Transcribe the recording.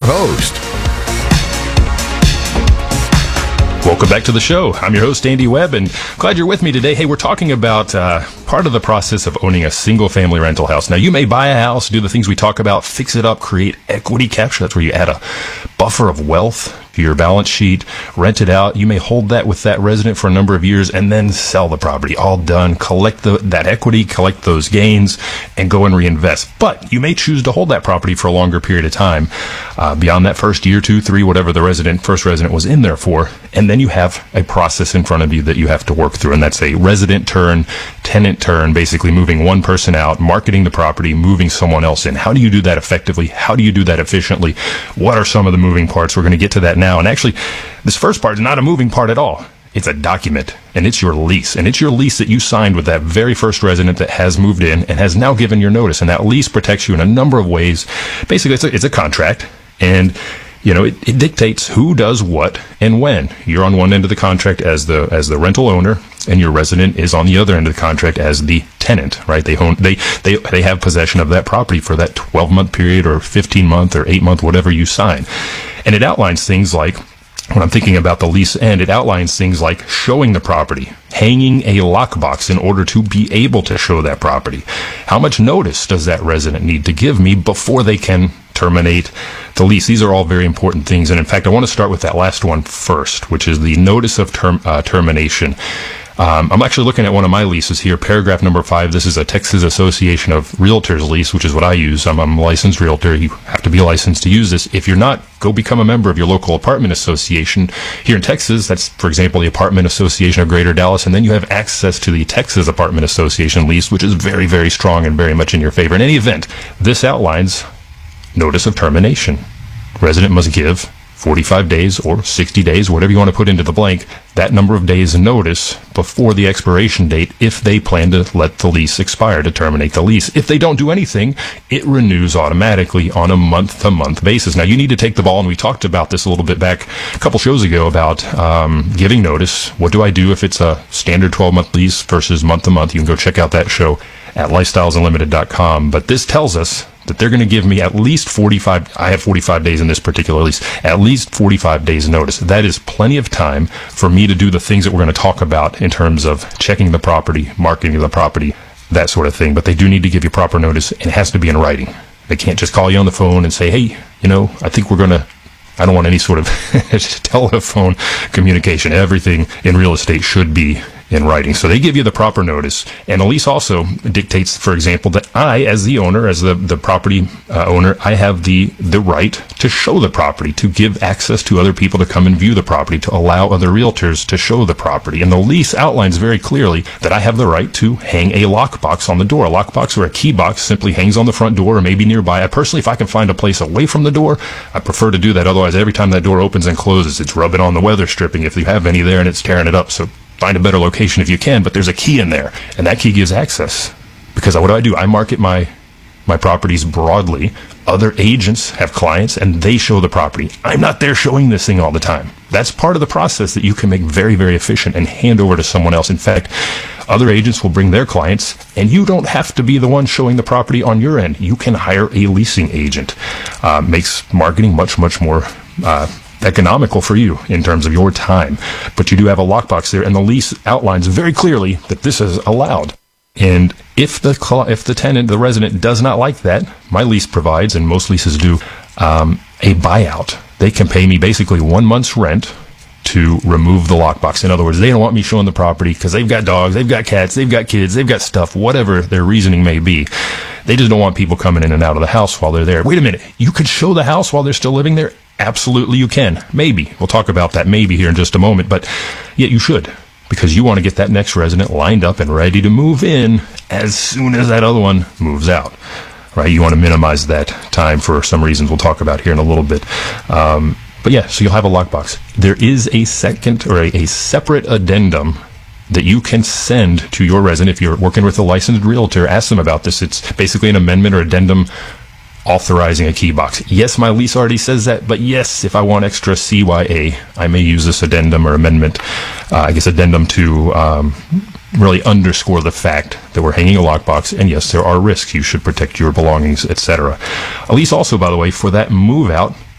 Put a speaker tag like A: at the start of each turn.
A: host.
B: Welcome back to the show. I'm your host, Andy Webb, and glad you're with me today. Hey, we're talking about part of the process of owning a single-family rental house. Now, you may buy a house, do the things we talk about, fix it up, create equity capture. That's where you add a buffer of wealth to your balance sheet, rent it out. You may hold that with that resident for a number of years and then sell the property. All done. Collect that equity, collect those gains, and go and reinvest. But you may choose to hold that property for a longer period of time, beyond that first year, 2, 3, whatever the first resident was in there for. And then you have a process in front of you that you have to work through. And that's a resident turn, tenant turn, basically moving one person out, marketing the property, moving someone else in. How do you do that effectively? How do you do that efficiently? What are some of the moving parts? We're going to get to that now. And actually, this first part is not a moving part at all. It's a document, and it's your lease. And it's your lease that you signed with that very first resident that has moved in and has now given your notice. And that lease protects you in a number of ways. Basically, it's a contract, and it dictates who does what and when. You're on one end of the contract as the rental owner, and your resident is on the other end of the contract as the tenant, right? They have possession of that property for that 12-month period or 15-month or 8-month, whatever you sign. And it outlines things like, when I'm thinking about the lease end, it outlines things like showing the property, hanging a lockbox in order to be able to show that property. How much notice does that resident need to give me before they can terminate the lease? These are all very important things. And in fact, I want to start with that last one first, which is the notice of termination. I'm actually looking at one of my leases here, paragraph number 5. This is a Texas Association of Realtors lease, which is what I use. I'm a licensed realtor. You have to be licensed to use this. If you're not, go become a member of your local apartment association. Here in Texas, that's, for example, the Apartment Association of Greater Dallas, and then you have access to the Texas Apartment Association lease, which is very, very strong and very much in your favor. In any event, this outlines notice of termination. Resident must give 45 days or 60 days, whatever you want to put into the blank, that number of days notice before the expiration date if they plan to let the lease expire, to terminate the lease. If they don't do anything, it renews automatically on a month-to-month basis. Now, you need to take the ball, and we talked about this a little bit back a couple shows ago about giving notice. What do I do if it's a standard 12-month lease versus month-to-month? You can go check out that show at lifestylesunlimited.com. But this tells us that they're going to give me at least 45, I have 45 days in this particular lease, at least 45 days notice. That is plenty of time for me to do the things that we're going to talk about in terms of checking the property, marketing the property, that sort of thing. But they do need to give you proper notice, and it has to be in writing. They can't just call you on the phone and say, hey, I think we're going to, I don't want any sort of telephone communication. Everything in real estate should be in writing. So they give you the proper notice. And the lease also dictates, for example, that I, as the owner, as the property owner, I have the right to show the property, to give access to other people to come and view the property, to allow other realtors to show the property. And the lease outlines very clearly that I have the right to hang a lockbox on the door. A lockbox or a key box simply hangs on the front door or maybe nearby. I personally, if I can find a place away from the door, I prefer to do that. Otherwise, every time that door opens and closes, it's rubbing on the weather stripping if you have any there, and it's tearing it up. So find a better location if you can, but there's a key in there, and that key gives access. Because what do? I market my properties broadly. Other agents have clients, and they show the property. I'm not there showing this thing all the time. That's part of the process that you can make very, very efficient and hand over to someone else. In fact, other agents will bring their clients, and you don't have to be the one showing the property on your end. You can hire a leasing agent. Makes marketing much, much more economical for you in terms of your time. But you do have a lockbox there, and the lease outlines very clearly that this is allowed. And if the tenant, the resident, does not like that, my lease provides, and most leases do, a buyout. They can pay me basically 1 month's rent to remove the lockbox. In other words, they don't want me showing the property because they've got dogs, they've got cats, they've got kids, they've got stuff, whatever their reasoning may be. They just don't want people coming in and out of the house while they're there. Wait a minute, you could show the house while they're still living there? Absolutely you can. Maybe. We'll talk about that maybe here in just a moment, but yet you should, because you want to get that next resident lined up and ready to move in as soon as that other one moves out, right? You want to minimize that time for some reasons we'll talk about here in a little bit. But yeah, so you'll have a lockbox. There is a second or a separate addendum that you can send to your resident. If you're working with a licensed realtor, ask them about this. It's basically an amendment or addendum authorizing a key box. Yes, my lease already says that, but yes, if I want extra CYA, I may use this addendum or amendment, addendum to really underscore the fact that we're hanging a lockbox, and yes, there are risks. You should protect your belongings, etc. A lease also, by the way, for that move out,